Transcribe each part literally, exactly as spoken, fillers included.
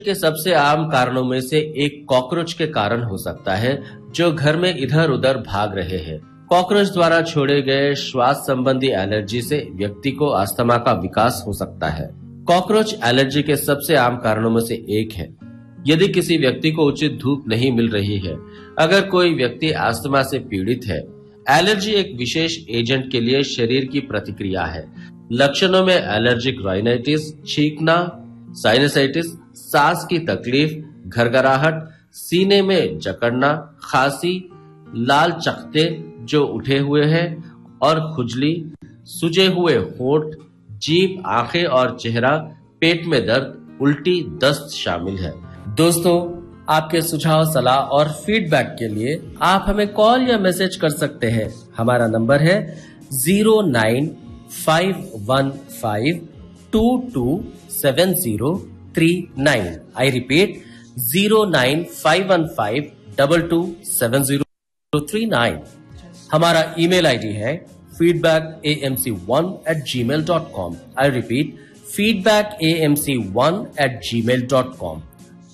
के सबसे आम कारणों में से एक कॉकरोच के कारण हो सकता है, जो घर में इधर उधर भाग रहे हैं। कॉकरोच द्वारा छोड़े गए श्वास संबंधी एलर्जी से व्यक्ति को अस्थमा का विकास हो सकता है। कॉकरोच एलर्जी के सबसे आम कारणों में से एक है। यदि किसी व्यक्ति को उचित धूप नहीं मिल रही है, अगर कोई व्यक्ति अस्थमा से पीड़ित है, एलर्जी एक विशेष एजेंट के लिए शरीर की प्रतिक्रिया है। लक्षणों में एलर्जिक राइनाइटिस, छींकना, साइनसाइटिस, सांस की तकलीफ, घरघराहट, सीने में जकड़ना, खांसी, लाल चकत्ते जो उठे हुए हैं और खुजली, सूजे हुए होंठ, जीभ, आंखें और चेहरा, पेट में दर्द, उल्टी, दस्त शामिल है। दोस्तों, आपके सुझाव, सलाह और फीडबैक के लिए आप हमें कॉल या मैसेज कर सकते हैं। हमारा नंबर है zero nine five one five to to seven zero three nine. I repeat, zero nine five one five double two seven zero three nine. हमारा ईमेल आईडी है feedback A M C one eight ji mail dot com. I repeat, feedback A M C one eight ji mail dot com.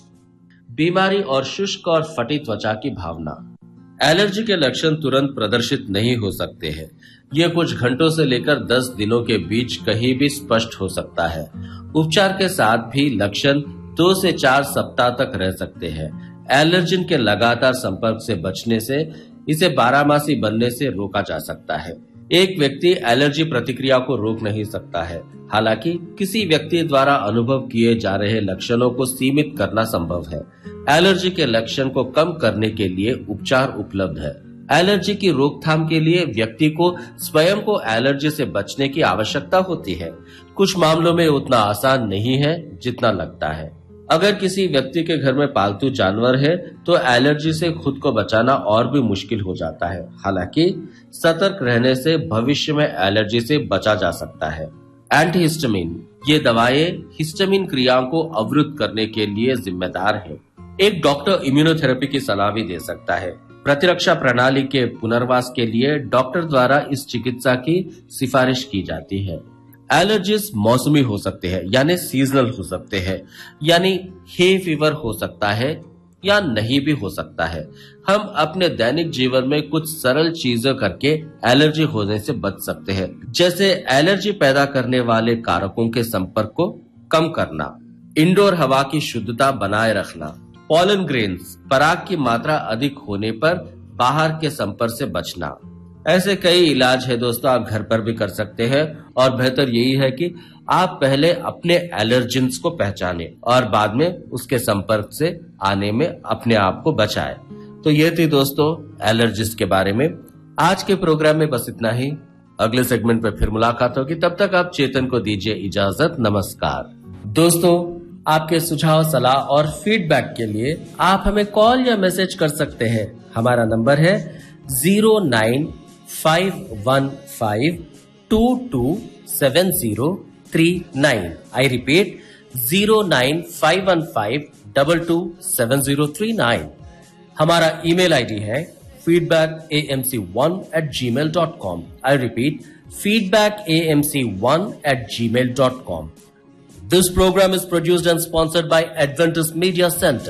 बीमारी और शुष्क और फटी त्वचा की भावना। Allergy के लक्षण तुरंत प्रदर्शित नहीं हो सकते हैं। ये कुछ घंटों से लेकर दस दिनों के बीच कहीं भी स्पष्ट हो सकता है। उपचार के साथ भी लक्षण दो से चार सप्ताह तक रह सकते हैं। एलर्जिन के लगातार संपर्क से बचने से इसे बारहमासी बनने से रोका जा सकता है। एक व्यक्ति एलर्जी प्रतिक्रिया को रोक नहीं सकता है, हालांकि किसी व्यक्ति द्वारा अनुभव किए जा रहे लक्षणों को सीमित करना संभव है। एलर्जी के लक्षण को कम करने के लिए उपचार उपलब्ध है। एलर्जी की रोकथाम के लिए व्यक्ति को स्वयं को एलर्जी से बचने की आवश्यकता होती है। कुछ मामलों में उतना आसान नहीं है जितना लगता है। अगर किसी व्यक्ति के घर में पालतू जानवर है तो एलर्जी से खुद को बचाना और भी मुश्किल हो जाता है। हालांकि सतर्क रहने से भविष्य में एलर्जी से बचा जा सकता है। एंटीहिस्टामिन, ये दवाएं हिस्टामिन क्रियाओं को अवरुद्ध करने के लिए जिम्मेदार है। एक डॉक्टर इम्यूनोथेरेपी की सलाह भी दे सकता है। प्रतिरक्षा प्रणाली के पुनर्वास के लिए डॉक्टर द्वारा इस चिकित्सा की सिफारिश की जाती है। एलर्जीज मौसमी हो सकते हैं, यानी सीजनल हो सकते हैं, यानी हे फीवर हो सकता है या नहीं भी हो सकता है। हम अपने दैनिक जीवन में कुछ सरल चीजें करके एलर्जी होने से बच सकते हैं, जैसे एलर्जी पैदा करने वाले कारकों के संपर्क को कम करना, इंडोर हवा की शुद्धता बनाए रखना, पॉलन ग्रेन्स, पराग की मात्रा अधिक होने पर बाहर के संपर्क से बचना। ऐसे कई इलाज है दोस्तों, आप घर पर भी कर सकते हैं और बेहतर यही है कि आप पहले अपने एलर्जेंस को पहचानें और बाद में उसके संपर्क से आने में अपने आप को बचाएं। तो ये थी दोस्तों एलर्जीज के बारे में। आज के प्रोग्राम में बस इतना ही। अगले सेगमेंट में फिर मुलाकात होगी, तब तक आप चेतन को दीजिए इजाजत। नमस्कार। दोस्तों, आपके सुझाव, सलाह और फीडबैक के लिए आप हमें कॉल या मैसेज कर सकते हैं। हमारा नंबर है zero nine five one five to to seven zero three nine. I repeat, zero nine five one five double two seven zero three nine. हमारा ईमेल आईडी है feedback A M C one eight ji mail dot com. I repeat, feedback A M C one eight ji mail dot com. This program is produced and sponsored by Adventist Media Center.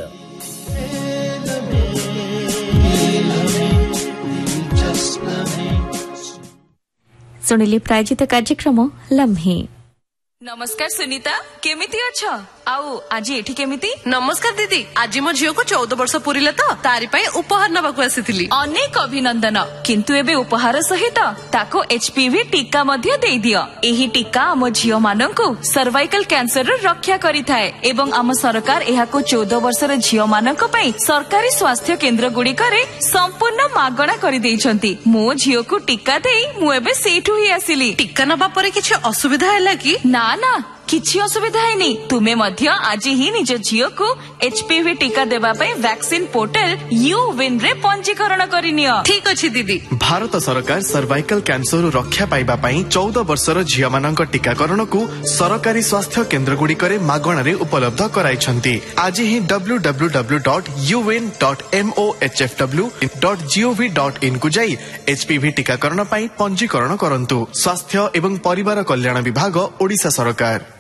सुनिले प्रायोजित कार्यक्रम लम्हे। नमस्कार सुनीता, केमिति अछ? आउ आज एठी केमिति? नमस्कार दीदी, आज मो झियो को चौदह वर्ष पुरिले तो तारि पई उपहार नबाकू आसीथिली। अनेक अभिनंदन। किंतु एबे उपहार सहित ताको एचपीवी टीका मध्ये देई दियो। एही टीका हम झियो माननकु सर्वाइकल कैंसर रक्षा करिथाए एवं आम सरकार एहाको चौदह वर्षर झियो माननक पई सरकारी स्वास्थ्य केंद्र गुडी करे संपूर्ण मागणा करि देइछंती। मो झियो को टीका देई मु एबे सेठु ही आसिली। टीका नबा परे किछ असुविधा हैला कि? ना ना, किछि असुविधा है नहीं। तुमे मध्य आज ही निज झियो को एचपीवी टीका देबा पई वैक्सीन पोर्टल यू विन रे पंजीकरण करिनियो। ठीक अछि दीदी। भारत सरकार सर्वाइकल कैंसर रक्षा पाइबा पई चौदह वर्षर झियो मानक टीकाकरण को सरकारी स्वास्थ्य केंद्र गुडी करे मागणा रे उपलब्ध कराइछंती। आज ही W W W dot U win dot M O H F W dot G O V dot in को जाई एचपीवी टीकाकरण पई पंजीकरण करंतु। स्वास्थ्य एवं परिवार कल्याण विभाग ओडिशा सरकार।